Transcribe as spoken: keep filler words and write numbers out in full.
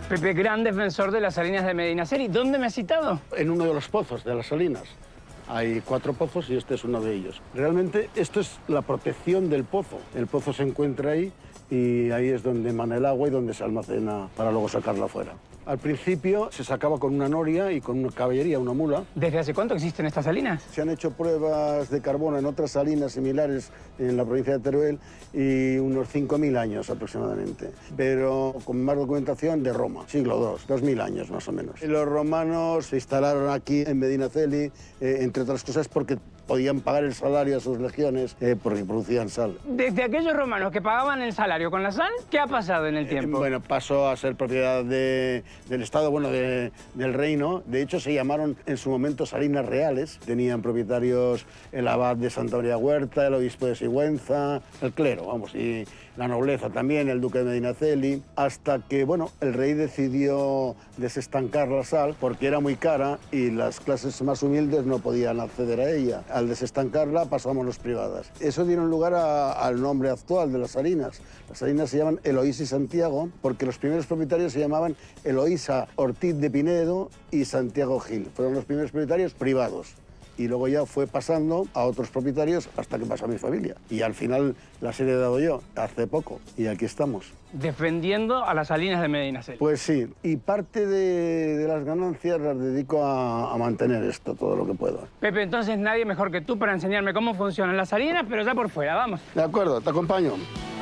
Pepe, gran defensor de las salinas de Medinaceli. ¿Dónde me has citado? En uno de los pozos de las salinas. Hay cuatro pozos y este es uno de ellos. Realmente esto es la protección del pozo. El pozo se encuentra ahí y ahí es donde emana el agua y donde se almacena para luego sacarla afuera. Al principio se sacaba con una noria y con una caballería, una mula. ¿Desde hace cuánto existen estas salinas? Se han hecho pruebas de carbono en otras salinas similares en la provincia de Teruel y unos cinco mil años aproximadamente. Pero con más documentación de Roma, siglo dos, dos mil años más o menos. Los romanos se instalaron aquí en Medinaceli, eh, entre otras cosas porque podían pagar el salario a sus legiones eh, porque producían sal. Desde aquellos romanos que pagaban el salario con la sal, ¿qué ha pasado en el tiempo? Eh, bueno, pasó a ser propiedad de, del Estado, bueno, de, del reino. De hecho, se llamaron en su momento salinas reales. Tenían propietarios el abad de Santa María Huerta, el obispo de Sigüenza, el clero, vamos, y la nobleza también, el duque de Medinaceli, hasta que, bueno, el rey decidió desestancar la sal porque era muy cara y las clases más humildes no podían acceder a ella. Al desestancarla pasó a manos privadas. Eso dieron lugar a, al nombre actual de las salinas. Las salinas se llaman Eloísa y Santiago porque los primeros propietarios se llamaban Eloísa Ortiz de Pinedo y Santiago Gil. Fueron los primeros propietarios privados. Y luego ya fue pasando a otros propietarios hasta que pasó a mi familia. Y al final las he heredado yo, hace poco, y aquí estamos. Defendiendo a las salinas de Medinaceli. Pues sí, y parte de, de las ganancias las dedico a, a mantener esto, todo lo que puedo. Pepe, entonces nadie mejor que tú para enseñarme cómo funcionan las salinas, pero ya por fuera, vamos. De acuerdo, te acompaño.